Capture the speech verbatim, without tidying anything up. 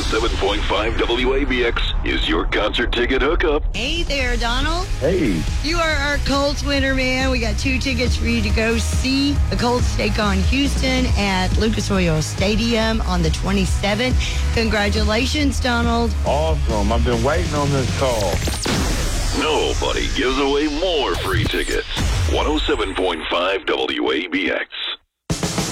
seven point five W A B X is your concert ticket hookup. Hey there, Donald. Hey. You are our Colts winner, man. We got two tickets for you to go see the Colts take on Houston at Lucas Oil Stadium on the twenty-seventh. Congratulations, Donald. Awesome. I've been waiting on this call. Nobody gives away more free tickets. one oh seven point five W A B X.